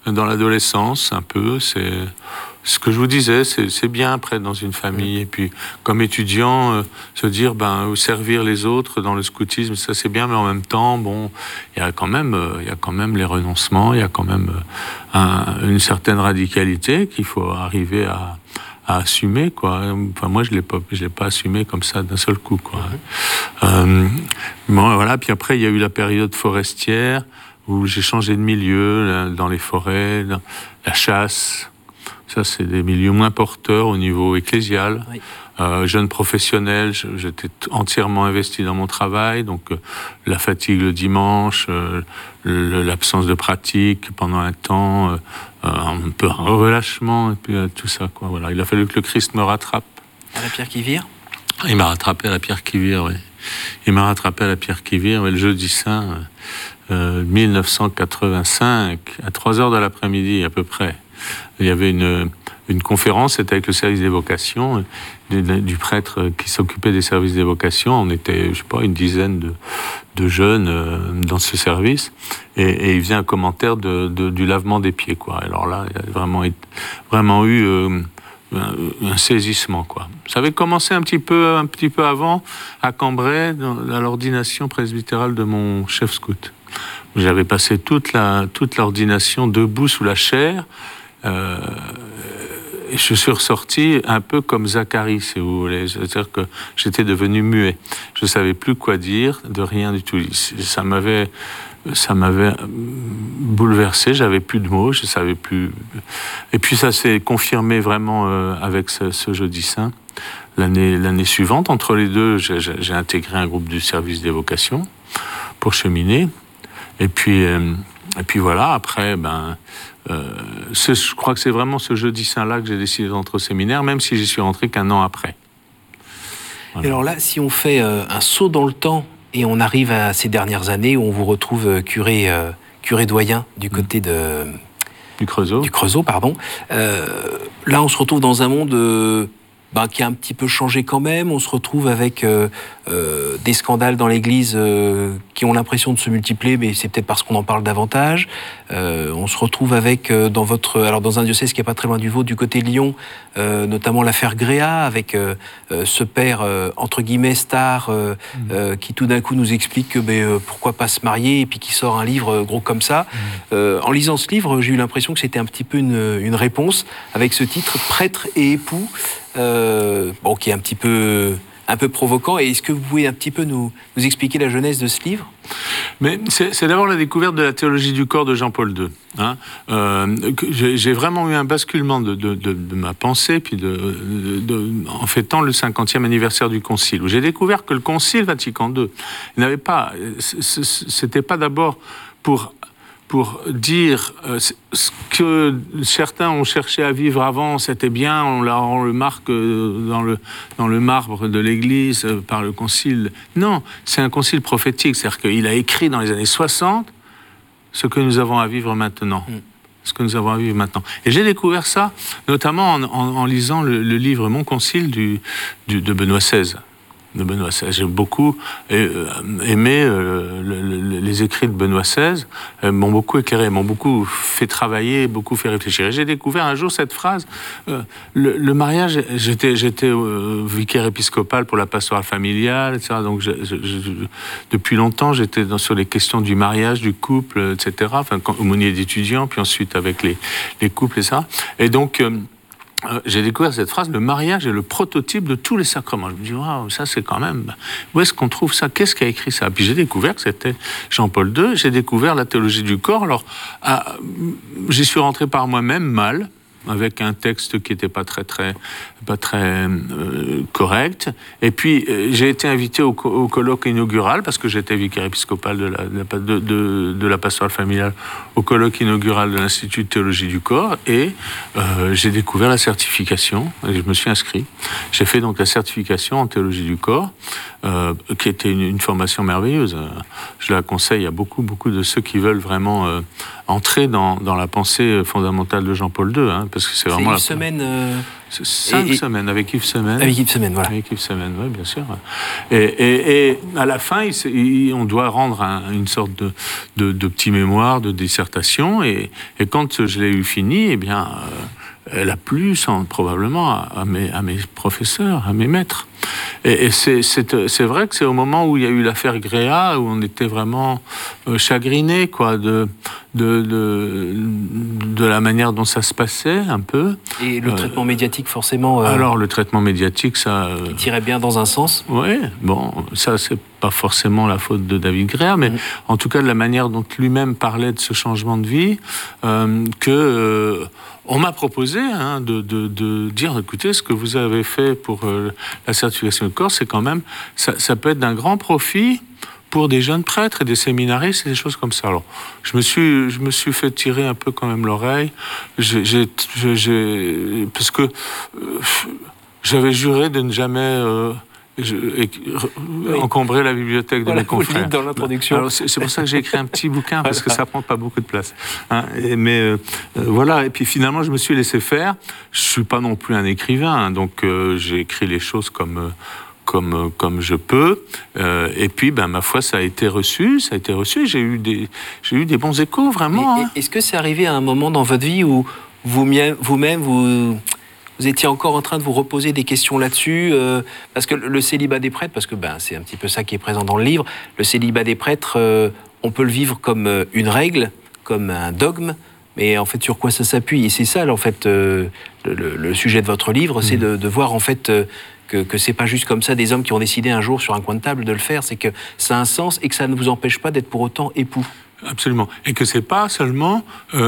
dans l'adolescence, un peu. C'est ce que je vous disais, c'est bien après dans une famille. Et puis, comme étudiant, se dire, servir les autres dans le scoutisme, ça c'est bien, mais en même temps, bon, il y a quand même les renoncements, il y a quand même une certaine radicalité qu'il faut arriver à assumer, quoi. Enfin, moi, je l'ai pas assumé comme ça d'un seul coup, quoi. Bon, voilà. Puis après, il y a eu la période forestière où j'ai changé de milieu dans les forêts, dans la chasse. Ça, c'est des milieux moins porteurs au niveau ecclésial. Oui. Jeune professionnel, j'étais entièrement investi dans mon travail, donc la fatigue le dimanche, l'absence de pratique pendant un temps, un peu un relâchement, et puis tout ça, quoi. Voilà. Il a fallu que le Christ me rattrape. À la pierre qui vire ? Il m'a rattrapé à la pierre qui vire, oui. Il m'a rattrapé à la pierre qui vire, le jeudi saint 1985, à 3h de l'après-midi à peu près. Il y avait une conférence, c'était avec le service des vocations, du prêtre qui s'occupait des services des vocations. On était, je sais pas, une dizaine de jeunes dans ce service, et il faisait un commentaire du lavement des pieds, quoi. Alors là, il y a vraiment eu un saisissement, quoi. Ça avait commencé un petit peu avant à Cambrai, à l'ordination presbytérale de mon chef scout. J'avais passé toute l'ordination debout sous la chaire. Et je suis ressorti un peu comme Zacharie, si vous voulez. C'est-à-dire que j'étais devenu muet. Je ne savais plus quoi dire, de rien du tout. Ça m'avait bouleversé, j'avais plus de mots, je savais plus. Et puis ça s'est confirmé vraiment avec ce jeudi saint. L'année suivante, entre les deux, j'ai intégré un groupe du service des vocations pour cheminer. Et puis voilà, après, je crois que c'est vraiment ce jeudi saint-là que j'ai décidé d'entrer au séminaire, même si j'y suis rentré qu'un an après. Voilà. Et alors là, si on fait un saut dans le temps et on arrive à ces dernières années où on vous retrouve curé doyen du côté du Creusot. Du Creusot, pardon. Là, on se retrouve dans un monde qui a un petit peu changé quand même. On se retrouve avec des scandales dans l'Église qui ont l'impression de se multiplier, mais c'est peut-être parce qu'on en parle davantage. On se retrouve avec, dans un diocèse qui n'est pas très loin du vôtre, du côté de Lyon, notamment l'affaire Gréa, avec ce père, entre guillemets, star, qui tout d'un coup nous explique que pourquoi pas se marier, et puis qui sort un livre gros comme ça. En lisant ce livre, j'ai eu l'impression que c'était un petit peu une réponse, avec ce titre « Prêtre et époux », qui est un peu provoquant. Et est-ce que vous pouvez un petit peu nous expliquer la genèse de ce livre ? Mais c'est d'abord la découverte de la théologie du corps de Jean-Paul II. J'ai vraiment eu un basculement de ma pensée, puis en fêtant le 50e anniversaire du Concile, où j'ai découvert que le Concile Vatican II c'était pas d'abord pour dire ce que certains ont cherché à vivre avant, c'était bien, on le marque dans le marbre de l'Église par le concile. Non, c'est un concile prophétique, c'est-à-dire qu'il a écrit dans les années 60 ce que nous avons à vivre maintenant. Et j'ai découvert ça, notamment en lisant le livre Mon Concile de Benoît XVI. J'ai beaucoup aimé les écrits de Benoît XVI, m'ont beaucoup éclairé, m'ont beaucoup fait travailler, beaucoup fait réfléchir. Et j'ai découvert un jour cette phrase, le mariage, j'étais vicaire épiscopal pour la pastorale familiale, etc. Donc depuis longtemps, j'étais sur les questions du mariage, du couple, etc. Enfin, aumônier d'étudiants, puis ensuite avec les couples et ça. Et donc j'ai découvert cette phrase, le mariage est le prototype de tous les sacrements. Je me dis, waouh, ça c'est quand même... Où est-ce qu'on trouve ça ? Qu'est-ce qui a écrit ça ? Puis j'ai découvert que c'était Jean-Paul II, j'ai découvert la théologie du corps. Alors, j'y suis rentré par moi-même mal, avec un texte qui n'était pas très correct. Et puis, j'ai été invité au colloque inaugural, parce que j'étais vicaire épiscopal de la pastorale familiale, au colloque inaugural de l'Institut de théologie du corps, et j'ai découvert la certification, et je me suis inscrit. J'ai fait donc la certification en théologie du corps, qui était une formation merveilleuse. Je la conseille à beaucoup de ceux qui veulent vraiment entrer dans la pensée fondamentale de Jean-Paul II, hein, parce que c'est vraiment... Yves Semaine... 5 semaines, avec Yves Semaine. Avec Yves Semaine, voilà. Avec Yves Semaine, oui, bien sûr. Et à la fin, on doit rendre une sorte de petit mémoire, de dissertation, et quand je l'ai eu fini, eh bien... elle a plu probablement à mes professeurs, à mes maîtres. Et c'est vrai que c'est au moment où il y a eu l'affaire Gréa, où on était vraiment chagrinés, quoi, de la manière dont ça se passait, un peu. Et le traitement médiatique, forcément... Alors, le traitement médiatique, ça... il tirait bien dans un sens. Oui, bon, ça, c'est pas forcément la faute de David Gréa, mais en tout cas de la manière dont lui-même parlait de ce changement de vie, on m'a proposé de dire, écoutez, ce que vous avez fait pour la certification de corps, c'est quand même, ça peut être d'un grand profit pour des jeunes prêtres et des séminaristes et des choses comme ça. Alors, je me suis fait tirer un peu quand même l'oreille, parce que j'avais juré de ne jamais... encombrer la bibliothèque de mes confrères. Dans l'introduction. Alors, c'est pour ça que j'ai écrit un petit bouquin, parce que ça prend pas beaucoup de place. Hein. Voilà, et puis finalement, je me suis laissé faire. Je suis pas non plus un écrivain, hein, donc j'ai écrit les choses comme je peux. Et puis, ma foi, ça a été reçu. J'ai eu des bons échos, vraiment. Hein. Est-ce que c'est arrivé à un moment dans votre vie où vous-même, vous étiez encore en train de vous reposer des questions là-dessus, parce que le célibat des prêtres, parce que c'est un petit peu ça qui est présent dans le livre, le célibat des prêtres, on peut le vivre comme une règle, comme un dogme, mais en fait sur quoi ça s'appuie? Et c'est ça, en fait, le sujet de votre livre, c'est de voir en fait que c'est pas juste comme ça des hommes qui ont décidé un jour sur un coin de table de le faire, c'est que ça a un sens et que ça ne vous empêche pas d'être pour autant époux. Absolument. Et que c'est pas seulement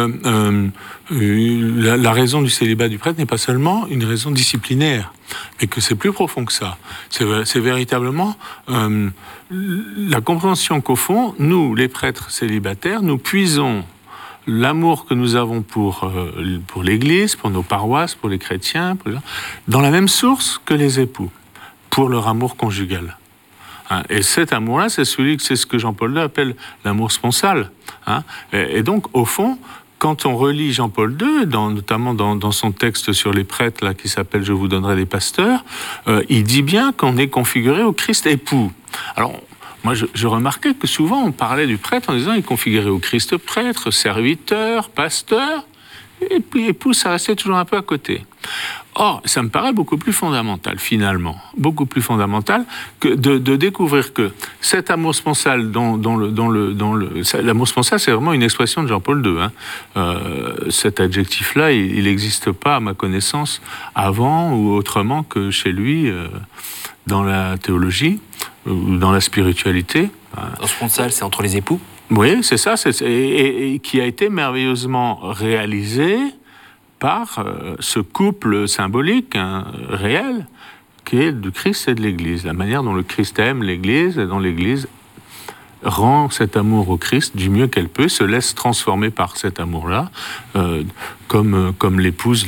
la raison du célibat du prêtre n'est pas seulement une raison disciplinaire, mais que c'est plus profond que ça. C'est véritablement la compréhension qu'au fond, nous, les prêtres célibataires, nous puisons l'amour que nous avons pour l'Église, pour nos paroisses, pour les chrétiens, dans la même source que les époux, pour leur amour conjugal. Et cet amour-là, c'est ce que Jean-Paul II appelle l'amour sponsal. Et donc, au fond, quand on relit Jean-Paul II, notamment dans son texte sur les prêtres, là, qui s'appelle « Je vous donnerai des pasteurs », il dit bien qu'on est configuré au Christ époux. Alors, moi, je remarquais que souvent, on parlait du prêtre en disant « il est configuré au Christ prêtre, serviteur, pasteur », et puis époux, ça restait toujours un peu à côté. Or, ça me paraît beaucoup plus fondamental, finalement, beaucoup plus fondamental que de découvrir que cet amour sponsal, l'amour sponsal, c'est vraiment une expression de Jean-Paul II. Cet adjectif-là, il n'existe pas, à ma connaissance, avant ou autrement que chez lui, dans la théologie ou dans la spiritualité. Sponsal, c'est entre les époux ? Oui, c'est ça, et qui a été merveilleusement réalisé par ce couple symbolique, réel, qui est du Christ et de l'Église. La manière dont le Christ aime l'Église et dont l'Église rend cet amour au Christ du mieux qu'elle peut, se laisse transformer par cet amour-là, comme l'épouse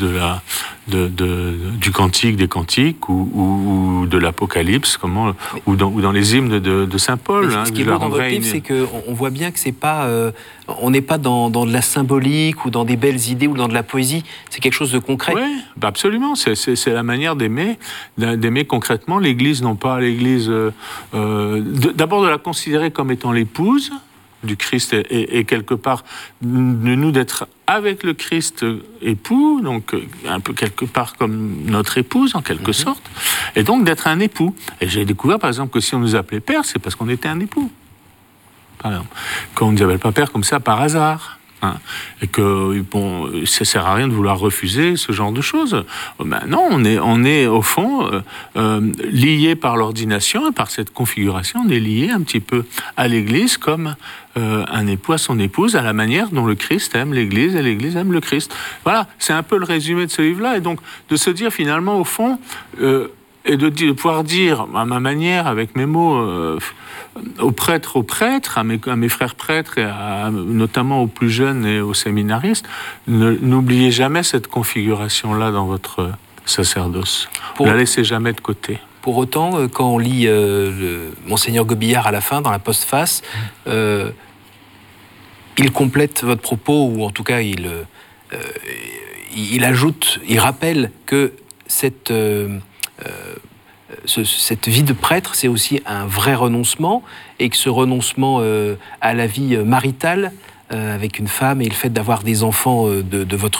du Cantique des Cantiques ou de l'Apocalypse, ou dans les hymnes de Saint Paul. Ce qui est beau dans votre livre, c'est qu'on voit bien que c'est pas, on n'est pas dans de la symbolique ou dans des belles idées ou dans de la poésie. C'est quelque chose de concret. Oui, absolument. C'est la manière d'aimer concrètement l'Église, non pas l'Église. D'abord de la considérer comme étant l'épouse du Christ et quelque part de nous d'être avec le Christ époux, donc un peu quelque part comme notre épouse en quelque sorte, et donc d'être un époux. Et j'ai découvert par exemple que si on nous appelait père, c'est parce qu'on était un époux. Par exemple, qu'on ne nous appelle pas père comme ça par hasard. Et que ça sert à rien de vouloir refuser ce genre de choses. Non, on est au fond lié par l'ordination et par cette configuration, on est lié un petit peu à l'Église comme un époux à son épouse, à la manière dont le Christ aime l'Église et l'Église aime le Christ. Voilà, c'est un peu le résumé de ce livre-là. Et donc de se dire finalement au fond et de pouvoir dire à ma manière, avec mes mots, aux prêtres, à mes frères prêtres, et notamment aux plus jeunes et aux séminaristes, n'oubliez jamais cette configuration-là dans votre sacerdoce. Ne la laissez jamais de côté. Pour autant, quand on lit Monseigneur Gobillard à la fin, dans la postface, il il complète votre propos, ou en tout cas il ajoute, il rappelle que cette vie de prêtre, c'est aussi un vrai renoncement, et que ce renoncement à la vie maritale avec une femme et le fait d'avoir des enfants de votre